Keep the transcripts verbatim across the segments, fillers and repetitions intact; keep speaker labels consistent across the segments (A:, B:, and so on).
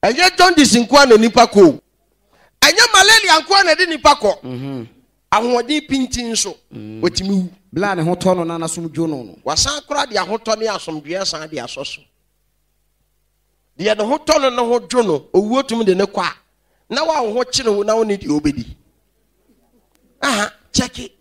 A: Anya jaundice nkwa na nipa ko. Anya malaria nkwa na de nipa ko. Mhm. Ahodi pintin so. Otimi
B: bla ne hoto no na nasom dwo no no.
A: Wasan kra de ahoto ne asomdwe san de asoso. De ne hoto no no ho dwo no, owu otum de ne kwa. Na wa ho kire wo na wo ne de obedi. Aha, check it.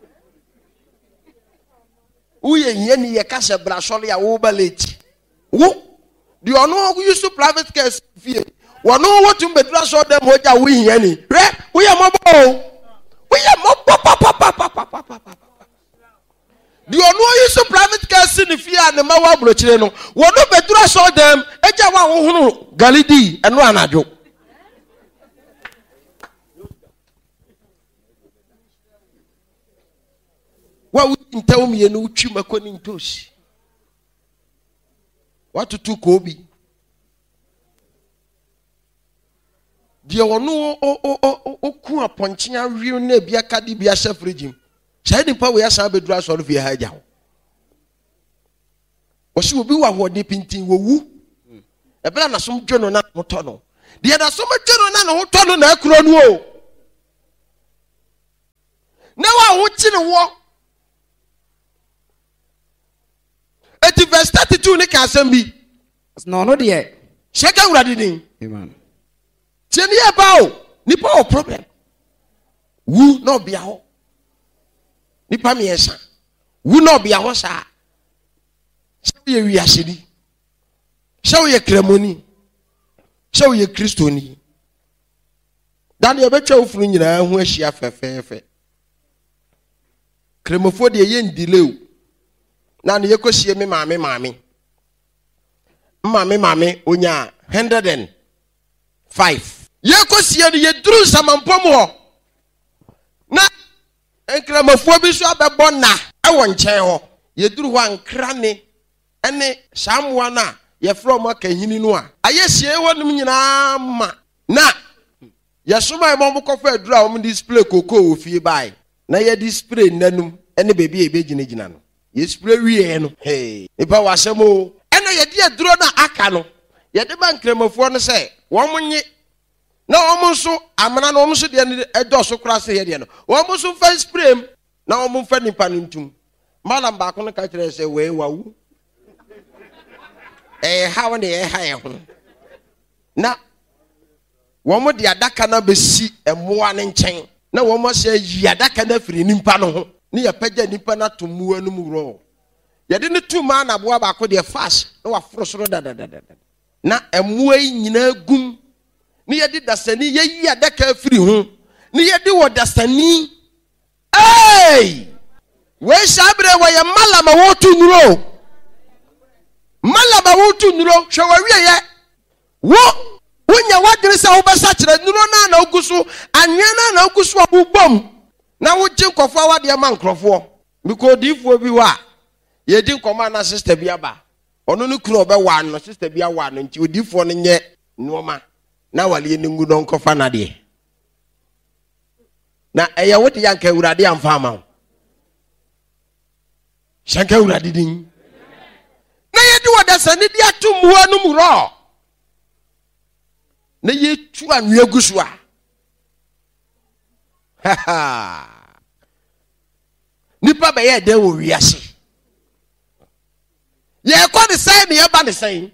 A: Uye yeni ye kase brasole ya wo baleti. Wo the ono use to private case fee. Wono wo tum bedra so dem hoja wo yeni. Re, wo ye mobo. Wo ye mobo papa papa papa. The ono use to private case ni fee and ma wa brochire no. Wono bedra so dem eja wa wo hunu galidi eno anajo. What we tell me a new chima coning toast. What to do, Kobe? Dear no, oh, oh, oh, oh, Kua Ponchina, real nebia cadibia self regime. Shining power, as I be dressed all of your head. Or she will be what deep in woo. A banana some journal not motono. The other so much journal not hotono na crono. Now I want to walk. Eti verse thirty-two ne ka asem bi.
B: No no de.
A: Sheka urade din.
B: Amen.
A: Tieni e ba o, nipa o problem. Wu no bia ho. Nipa me yesa. Wu no bia ho sa. Shawo ye wiase ni. Shawo ye kremoni. Shawo ye kristoni. Dan ye betwa ofuru nyina ho ahia fefefe. Kremofo de ye ndile o. Na ne yekosie me maame maame maame maame onya one hundred five yekosie ne yeduru samampom ho na enkramafo bi so abebo na e wo nchen ho yeduru ho ankra ne ene samwa na ye from aka hini no a ayesie ho nim nyina ma na yesoma e mo kofa aduru a wo display koko ofie bai na ye display nanum ene bebi e beginagina no yes spray we no hey ipa wasemo eno ye de aduro na aka no ye de ba nkremafo no se wo monye na wo monso amana na wo monso de edo so kura se ye de no wo monso fa spray na wo monfa nipa ntum malam ba ko no ka kire se we wawu eh ha won de eh ha ye ho na wo mo de adaka na besi emoa ne nchen na wo mo se yi adaka na firi nipa no ho ni ya pagya nipa na tomu anum ro ya de ne tuma na boa ba ko de fast na wa frosoro da da da na emoa nyina gum ni ya de dasani ye yi adaka afiri ho ni ya de wo dasani hey we sabre we ya malama wo tu nuro malama wo tu nuro hwe wa wie ye wo wonya wadre sa wo besa kire nuro na na oguso anwe na na oguso abubom na wo gye nkofo awade ma nkrofo biko difo bi wa ye di nkoma na sister bi aba ono no kuro be wa no sister bi awa no nti odifo no nye noma na wale ni ngu no nkofa na de na eye wote yanka urade amfa ma shanka urade din na ye di wada sane di atum ho no mu ro na ye tu anwe aguso a ha ha nipa be ye de wo wiase ye ko de sai ne ye ba ne sai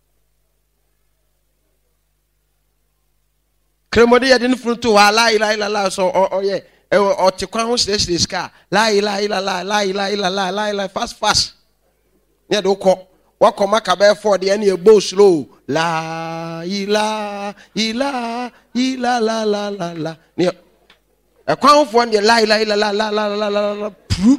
A: kremodi ye de ne fruto wa la ila ila la so o ye o te kwa ho stres stres ka la ila ila la la ila ila la la ila fast fast ne do ko wa ko maka be for de ne e bo slow la ila ila ila la la la la ne e kwa ho for de la ila ila la la la la la la pu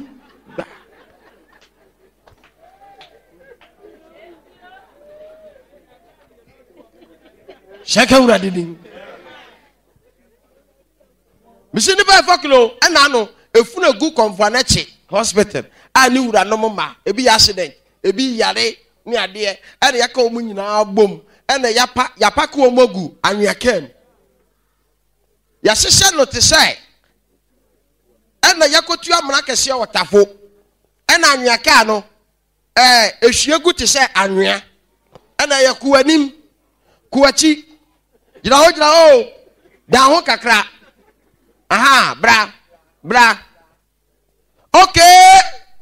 A: shaka ura didin misini ba faklo ana no efuna gu konfanechi hospital ani ura no ma ebi accident ebi yare ni ade ene yaka omu nyina bom ene yapa yapa ko omogu anyakem ya sese no te sai ene yakotu amra kese wotafo ene anyaka no eh ehwiegu te sai anwea ene yakuanim kuachi Jira ho jira ho. Da ho kakra. Aha, bra. Bra. Okay.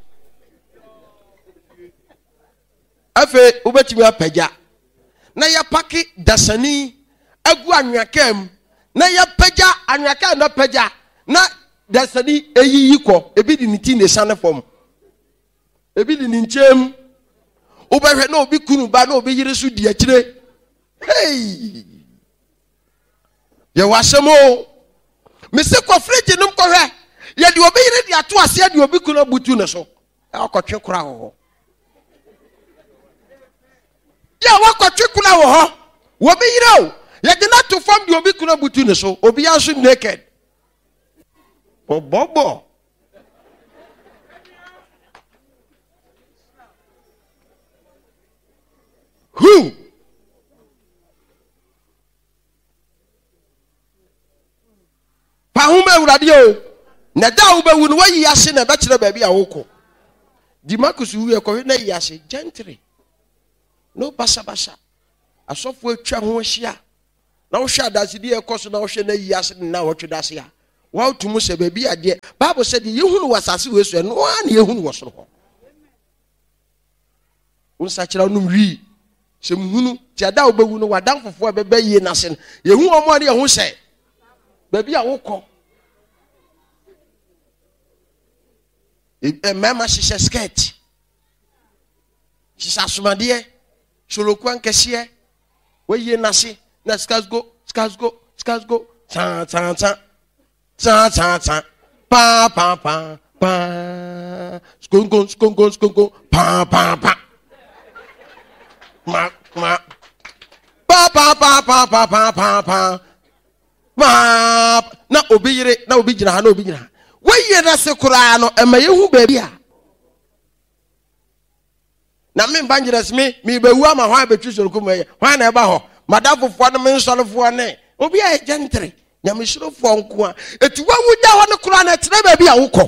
A: Afe ubetimi apagya. Na ya paki dasani agu anwakam. Na ya pagya anwaka na pagya. Na dasani eyiyi kɔ. Ebi di nti ne sane fom. Ebi di nchem. Ubehwe na obi kunu ba na obi yire so di akire. Hey. Ye wasemo. Me se ko fridge num ko hwe. Ye di obi yire di ato ase di obi kunu butu ne so. E akotwe kura ho. Ya wakotwe kura wo ho. Wo bi yire o. Ye di na to fam di obi kunu butu ne so. Obi aso naked. Bobo. Who? Pahuma uradio. Na da ube wunu wa yiyase na be kire baabi a woko. Di makusu wi ekọ na yiyase gentry. No basa basa. Asofo atwa ho ahia. Na wo hwa adase di ekoso na wo hwe na yiyase na wo twedase a. Wa utumu se baabi ade. Bible said yehunu wasase we so no na yehunu wo soro ho. Unsa kira num wi. Se muhunu ti ada ube wunu wadan fofo bebe yi na se. Yehu omo ade yehu se. Baabi a wokọ. E mama shisha skirt. Shisha sumade. Sholoku ankese. We ye nase. Na skas go, skas go, skas go. Tan tan tan. Tan tan tan. Pa pa pa pa. Skongo skongo skongo. Pa pa pa. Ma ma. Pa pa pa pa pa pa pa pa. Ma na obi yire na obi gina ha na obi gina. We ye na se kura no ema yehu baabi a. Na me banjires me me bewu ama hwan betwi soroko mu ye. Hwan na eba ho. Madafofo no me nsorofo ne. Obi a gentle. Nyameshirofo nko a. Etu wa wuda ho ne kura na tere baabi a wokọ.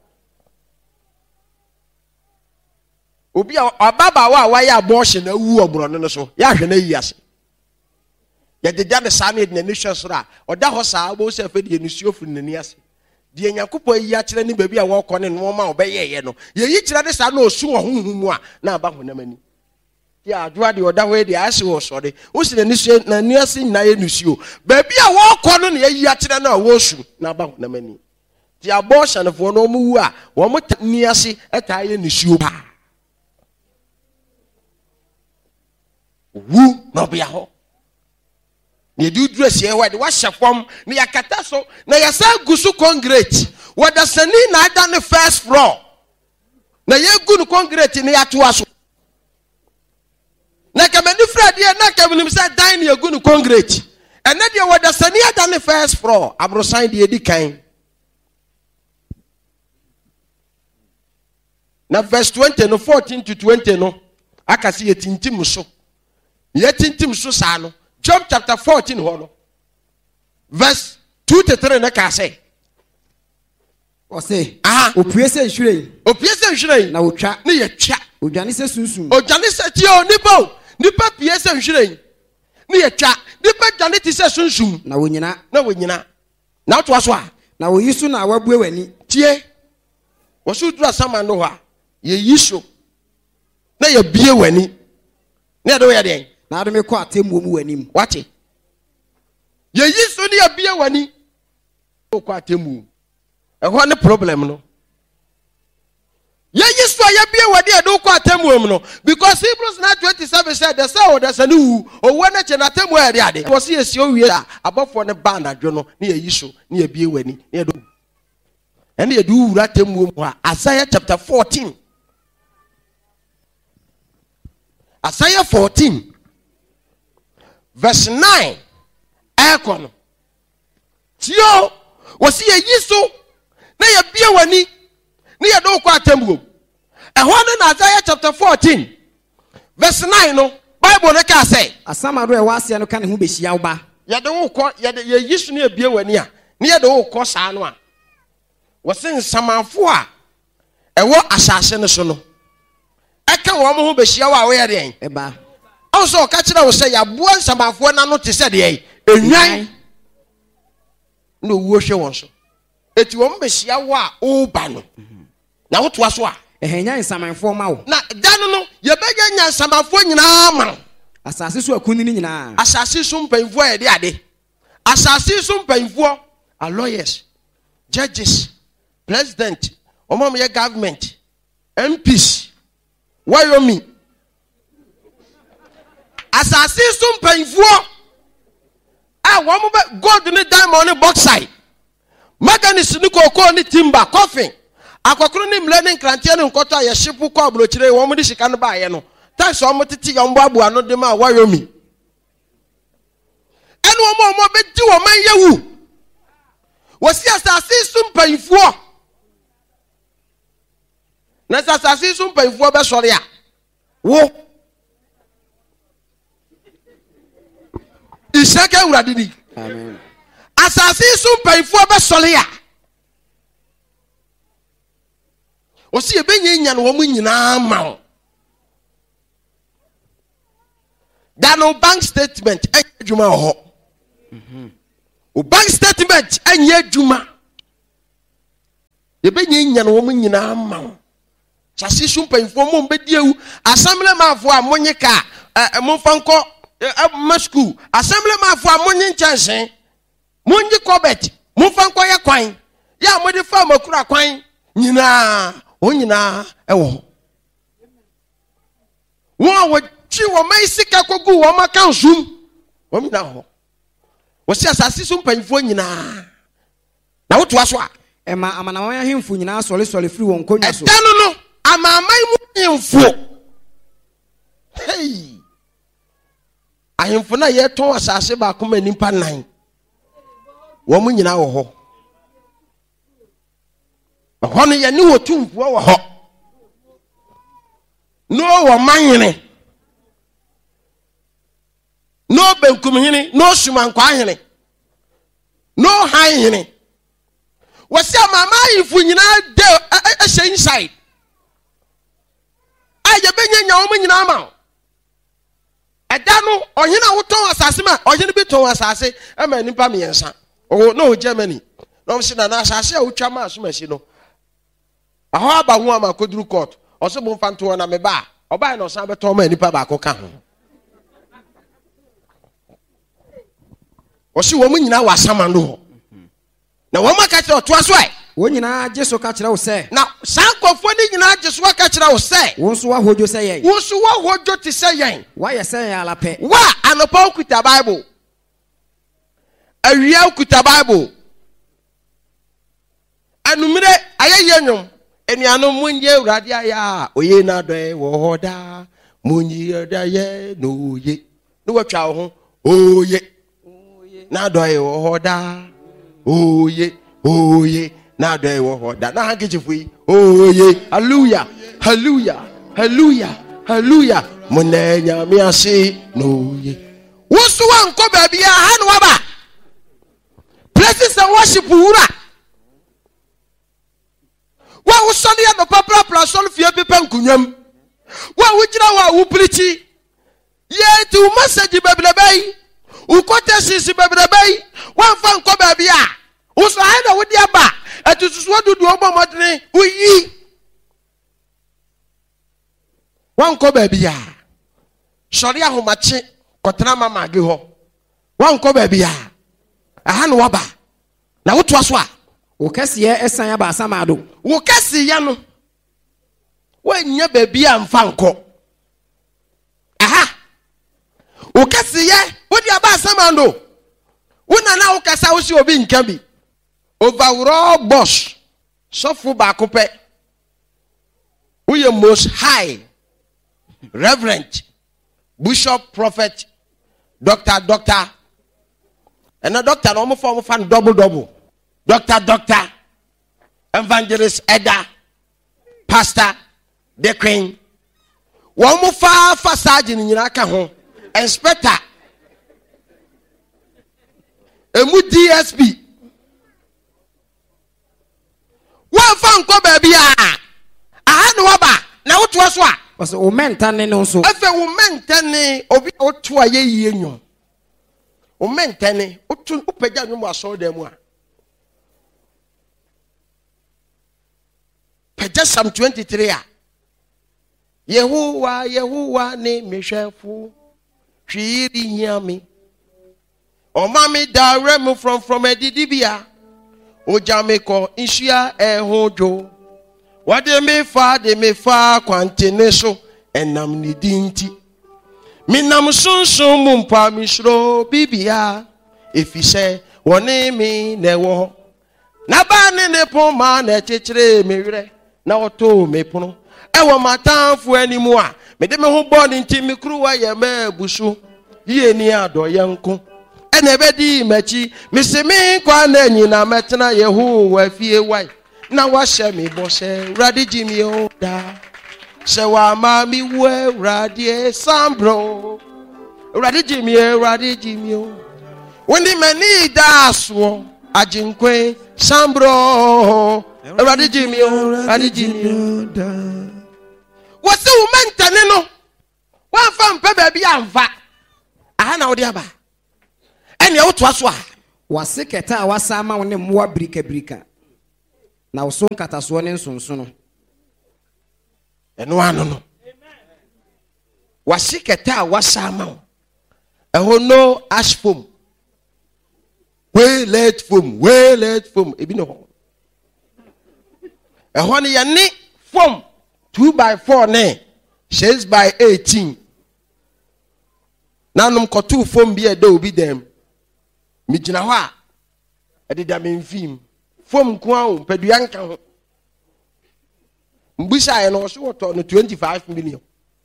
A: Obi a ababa wa wa ya abortion na wu obro no so. Ya hwe na yi ase. Ya deja de sane de nation sura. Oda ho sa abo se fe de nsuo fu nani ase. De Nyankopɔ yi a kire ne baabi a wɔkɔ ne no ma obɛyɛyɛ no. Ye yi kire de sa na osu wo honhum a na aba honam ani. Ya adwa de oda ho de ase wo sɔre. Wo si nani so na ni ase nyina ye nsuo. Baabi a wɔkɔ no na yi a kire na wo su na aba honam ani. Ti abortion fo no mu wu a wo mo ni ase eta ye nsuo pa. Wu no bia ho. Ni do dress here why the wash form ni yakata so na yasa gusu concrete wada sani na ada ne first floor na ye gu no concrete ni atoa so na kamani frade na kamani say dan ni gu no concrete and na dia wada sani ada ne first floor abrosan de edi kan na verse twenty no fourteen to twenty no akasi yetintim so yetintim so sa no Job chapter fourteen hono. Verse two to three na ka say.
B: O say,
A: ah,
B: opie se nhwire.
A: Opie se nhwire.
B: Na otwa.
A: Ne ye twa.
B: Odwane se sunsun.
A: Odwane se ti o nipa. Nipa pie se nhwire. Ne ye twa. Nipa dwane ti se sunsun.
B: Na wonyina.
A: Na wonyina. Na to aso a.
B: Na wo yisu na wabue wani.
A: Tie. Wo su dura sama no ho a. Ye yiso. Na ye bie wani. Ne do ye den.
B: Na ado me ko atemmu mu wanim.
A: Wate. Ye yiso ne ye bie wani. O ko atemmu. E ho ne problem no. Ye yiso ye bie wani e do ko atemmu mu no because Hebrews nine twenty-seven said the say the say no o wo na che na atemmu e de ade. Wo se ye si o wie a abofo ne ba na dwo no ne ye yiso ne ye bie wani ne do. And ye do wura atemmu mu a Isaiah chapter fourteen. Isaiah fourteen verse nine. Ekon. Tio, wasi ye yiso na ye bie wani na ye do kwa atembu. E ho na Isaiah chapter fourteen verse nine no Bible ne ka say
B: asama do e wase no ka ne ho behia wo ba.
A: Ye de wo kɔ ye de ye yiso na ye bie wani a na ye de wo kɔ saa no a. Wasi nsamafo a e wo asase ne so no. Eka wo mo ho behia wo a wo ye den.
B: E ba.
A: Also, catch it, I will say, a boy, some of one not to say, enyan no wo hwe won so eti wo mbehia wo a o ba no na wo to aso a
B: ehenya nsamanfo ma wo
A: na dan no ye benya nya nsamanfo nyina ma
B: asase so akunni nyina
A: asase so mpanfo a ye de ade asase so mpanfo are lawyers judges president omom ye government M Ps wayomi asase so mpanfo a wo mo gold ni diamond ni bauxite manganese ni cocoa ni timber coffin akokoro ni mle ni nkrantie ni nkoto aye shipu kwa blochire wo mo di sika no ba ye no tax wo mo titi yo mbo abu ano de ma wayomi enu wo mo mo be di wo man yewu wo si asase so mpanfo na asase so mpanfo be sori a wo isaka uradidi
B: amen
A: asase so mpanfo be sori a wo si ebenye nya no wo mu nyina ma da no bank statement adwuma ho mhm o bank statement anya adwuma ebenye nya no wo mu nyina ma asase so mpanfo mo be diewu assembly mafo a monye ka mo fanko ma school assembly mafo a monye nchansen monye kobet mo fanko ye kwan ya mo de fa makura kwan nyina onyina ewo wo wo chi wo mai sika kogu wo maka nsum wo mina ho wo si asase so mpanfo nyina na wo to aso a
B: ema amanaman ahemfo nyina sole sole firi won konya so
A: edano no amamai mu ahemfo hey ahemfo na ye ton asase ba koma nimpa nan wo mu nyina wo ho ho no ye ni wo tumfo wo ho no wo manyene no benkum hene no sumankwa hene no han hene wasi amama yifu nyina de ehye inside aye benye nya wo nyina ma eda no ohena wo ton asase ma ohene bi ton asase e ma nipa miensa o no Germany no se na na asase a wotwa ma asoma si no aho aba ho ama koduru court oso bo mfanto na me ba oba na osan beto ma nipa ba ko ka ho osi wo mu nyina wa samando ho na wo maka kire oto aso ai
B: wo nyina jesu ka kire wo se
A: na sankofo ni nyina jesu ka kire wo se
B: wo so wa hojo se yen
A: wo so wa hojo ti se yen
B: wa ye se yen ala pe
A: wa anopa okuta bible awia okuta bible anumire ayeye nyom enuano munye urade aya oye na doe wo hoda munye daye no ye no watwa ho oye na doe wo hoda oye oye na doe wo hoda na hankichifu oye hallelujah hallelujah hallelujah hallelujah munenya mi ase no ye woso wanko ba bia ha no aba places and worship wura wa wo sɔle ya no papra pra sɔle fie pepa nkunyam wa wo gyina wa wo prichi ye ti wo message bebrebe wo quotations bebrebe wa fa nkɔ ba bia wo so ha na wo di aba atususu odudu obo modene wo yi wa nkɔ ba bia sɔre ahomache kɔtena mama ge ho wa nkɔ ba bia aha no waba na wo to aso a
B: wo kase ye esan ya ba samado
A: wo kase ya no wa nya ba bia mfa nkɔ aha wo kase ye wo di aba samado wo na na wo kasa wo si obi nka bi overall boss sɔfo ba ko pɛ wo ye most high reverend bishop prophet doctor doctor and a doctor no mo form fan double double doctor doctor evangelist Eda pastor the queen wo mo fa fa sergeant nyina ka ho inspector emu D S P wo fa nko ba bia aha no waba na wo to so a
B: so o menta ne no so
A: afa wo menta ne obi o to aye yie nyo o mentene o tu o pagya nwom aso da mu a pagya Psalm twenty-three a Yehowa Yehowa ne mehwefo hwiri hiame o mami da rem from from edidibia o jame ko nhia ehudwo wade me fa de me fa kwantene so enam ni dinti minam sunsun mumpa mishro bibia efise woni mi newo na ba ne ne poma na chechire mewre na oto me pono ewo matanfo animu a me de me ho boni nti me kruwa ye ma busu ye ni ado yenko ene ebedi machi me se me kwa na nyina metena Yehowa fie wai na wa hye me bo se radi jimi o da se wa ma mi we radi sambro radi jimi radi jimi o woni mani da so ajinkwe sambro radi jimi o radi jimi o da wose wo mentane no wa fa mpa ba bi amfa aha na wo de aba ene wo to aso a
B: wase keta a wasa ma woni mmoa brika brika na wo so nkataso ne nsonsono
A: eno ano no wase keta a wasa ma wo eho no ash foam we let foam we let foam ebi no eho ne ye ne foam two by four ne six by eighteen nanum ko two foam bi e da obi dem mi gina ho a edida me mfim foam ko a padua nka ho mbisa ye no so woto no twenty-five million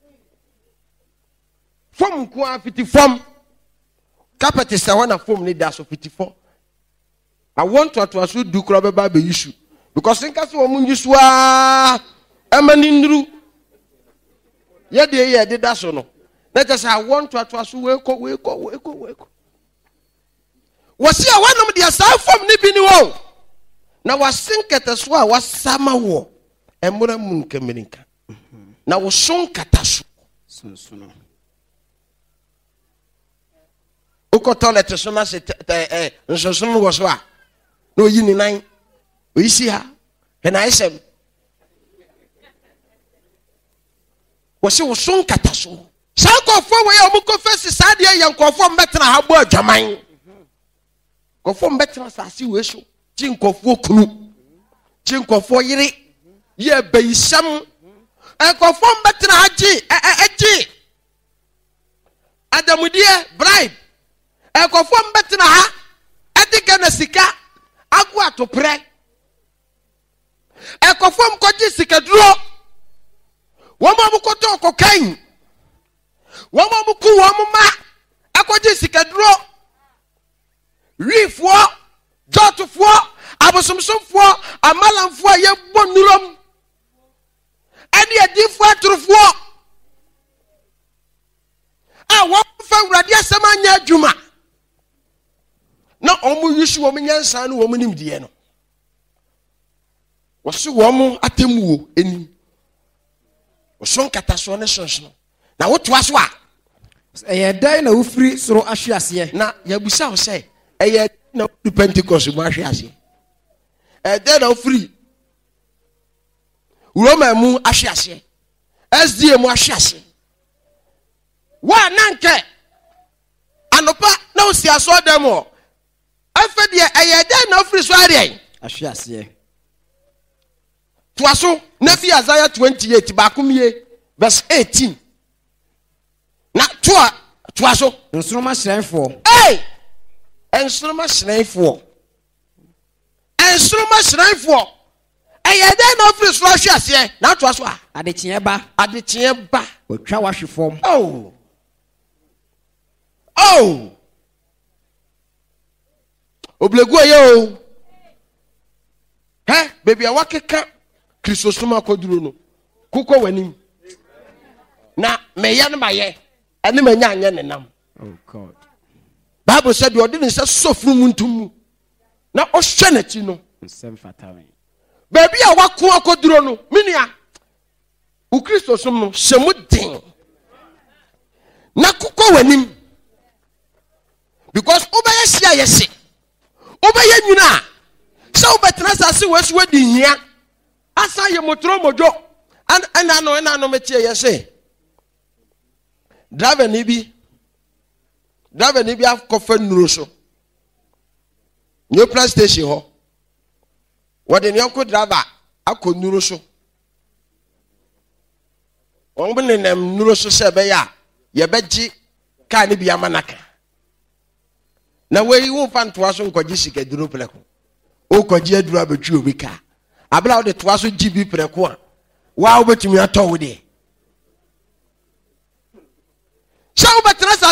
A: foam ko a fifty foam carpet is one foam ni da so fifty-four I want to to so do kro be ba be issue because in case wo mun issue a amani ndru ye de ye de da so no na just I want to to so we ko we ko we ko we ko wasi a wanom de asa fam ni bi ni wo na wasinkata so a wasama wo emura mun kamirinka na wo sonkata so
B: sonsono
A: uko toilet so na se eh nsonsono wo so a no yi ni nan o isi ha he na isem wasi wo sonkata so sankofo we ya mu confess sade ya nkofo mbetena ha bo adwaman kofo mbetena sase we so chinkofo kunu chinkofo yire ye beisam ekofo mbetena haji eji adamudie bribe ekofo mbetena ha ediga na sika agu atopre ekofo mkoji sika duro womo mkoto kokain womo mku womo ma akoji sika duro rifo jotufo abosomsomfo amalamfo ye bonurom ani adifo atrufo a wo fa urade asema nya adwuma na omu yusu wo nyansa no wo nimdiye no wo so wo mu atemuo eni wo so nkata so ne sonson na wo to aso a
B: eye dai na ufiri soro ahwe ase
A: na yabusa wo say eye na du Pentecost mu ahwe ase e de na ufiri Roma mu ahwe ase S D A mu ahwe ase wa nanke anopa na osi aso dem o afa de eye de na ufiri so ade
B: ahwe ase
A: to aso na fi Isaiah twenty-eight ba kumie verse eighteen na to to aso
B: nsoroma hrenfo
A: hey ensoroma hrenfo ensoroma hrenfo eye de na ufiri so ahwe ase na to aso a
B: adechie ba
A: adechie ba
B: otwa wahwefom
A: oh oh oblegu ye o he baby a wakeka Christosoma koduro no kuko wanim na meya no maye ene manya anya ne nam
B: oh god
A: Bible said you didn't say sofru muntum na ohwe na chi no
B: nsem fatawin
A: baby a wako akoduro no minia u Christosom no shemu din na kuko wanim because a yɛse wobɛyɛ nyina sɛ wobɛtena asase wɔasi wadi hia asa yɛ motoro modwo ɛna no ɛna no metie yɛse driver ni bi driver ni bi akɔfa nnuro so new place station ho wɔde ne yɔnko driver akɔ nnuro so wɔn bɛ nenam nnuro so sɛ ɛbɛyɛ a yɛbɛgye kaa ne bi ama naka na wɔyi wo fa ntoa so nkɔgye sika duro prɛko o kɔgye aduro abɛtwi obi kaa abla wo de toa so gye bi prɛko a wa wo betumi atɔ wo de sɛ wo bɛtena